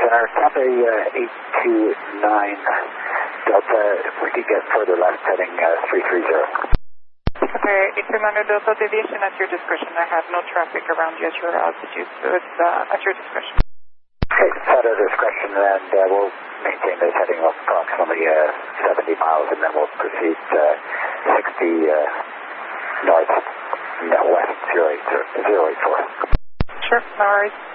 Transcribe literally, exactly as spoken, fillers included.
Center, Tampa uh, eight two nine Delta, if we could get further left, heading uh, three three zero. Okay, eight two nine Delta, deviation at your discretion. I have no traffic around you at your altitude, so it's uh, at your discretion. Okay, it's at our discretion, and uh, we'll maintain this heading up approximately uh, seventy miles, and then we'll proceed uh, sixty uh, north, no, west, zero eight four. Sure, no worries.